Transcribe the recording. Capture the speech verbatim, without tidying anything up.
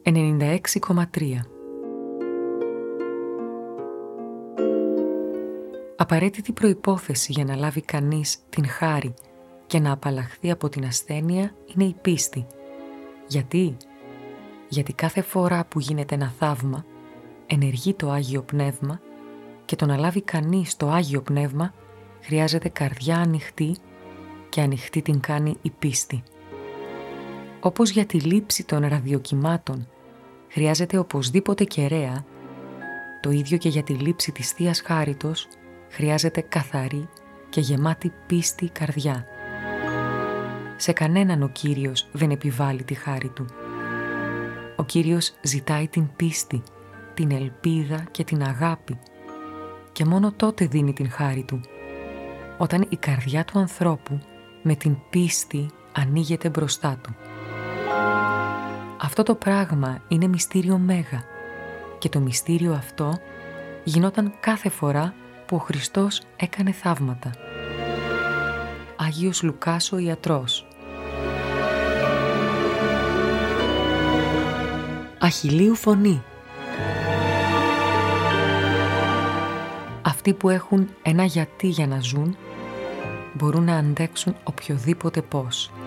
ενενήντα έξι κόμμα τρία. Απαραίτητη προϋπόθεση για να λάβει κανείς την χάρη και να απαλλαχθεί από την ασθένεια είναι η πίστη. Γιατί? Γιατί κάθε φορά που γίνεται ένα θαύμα, ενεργεί το Άγιο Πνεύμα και το να λάβει κανείς το Άγιο Πνεύμα χρειάζεται καρδιά ανοιχτή και ανοιχτή την κάνει η πίστη. Όπως για τη λήψη των ραδιοκυμάτων χρειάζεται οπωσδήποτε κεραία, το ίδιο και για τη λήψη της Θείας Χάριτος χρειάζεται καθαρή και γεμάτη πίστη καρδιά. Σε κανέναν ο Κύριος δεν επιβάλλει τη χάρη Του. Ο Κύριος ζητάει την πίστη, την ελπίδα και την αγάπη και μόνο τότε δίνει την χάρη Του, όταν η καρδιά του ανθρώπου με την πίστη ανοίγεται μπροστά Του. Αυτό το πράγμα είναι μυστήριο μέγα και το μυστήριο αυτό γινόταν κάθε φορά που ο Χριστός έκανε θαύματα. Άγιος Λουκάς ο ιατρός. Αχιλλείου φωνή. Αυτοί που έχουν ένα γιατί για να ζουν μπορούν να αντέξουν οποιοδήποτε πώς.